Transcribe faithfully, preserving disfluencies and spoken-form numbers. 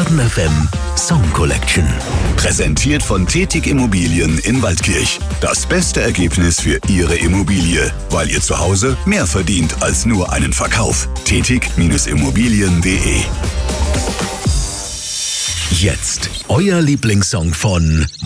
Baden F M Song Collection. Präsentiert von Tetig Immobilien in Waldkirch. Das beste Ergebnis für Ihre Immobilie, weil ihr zu Hause mehr verdient als nur einen Verkauf. Tetig Immobilien punkt de. Jetzt euer Lieblingssong von